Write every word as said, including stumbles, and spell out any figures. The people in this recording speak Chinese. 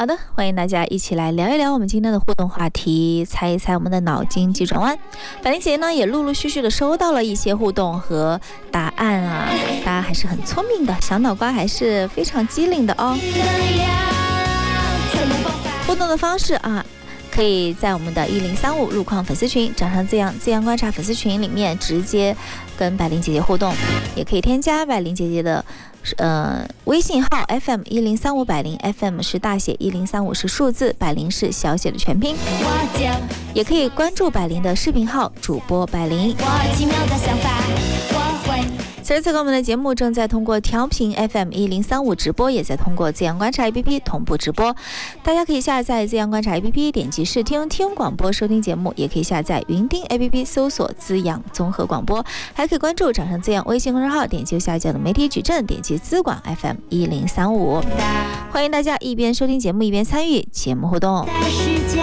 好的，欢迎大家一起来聊一聊我们今天的互动话题，猜一猜我们的脑筋急转弯。百灵姐呢也陆陆续续的收到了一些互动和答案啊，大家还是很聪明的，小脑瓜还是非常机灵的哦。互动的方式啊，可以在我们的一零三五路况粉丝群掌上这样这样观察粉丝群里面直接跟百灵姐姐互动，也可以添加百灵姐姐的呃微信号 F M 一零三五百灵 F M 是大写，一零三五是数字，百灵是小写的全拼。也可以关注百灵的视频号主播百灵。此时此刻我们的节目正在通过调频 F M 一零三五直播，也在通过自阳观察 A P P 同步直播。大家可以下载自阳观察 A P P 点击试听听广播收听节目，也可以下载云听 A P P 搜索自阳综合广播，还可以关注掌上自阳微信公众号，点击右下角的媒体矩阵，点击资广 F M 一零三五。欢迎大家一边收听节目一边参与节目互动。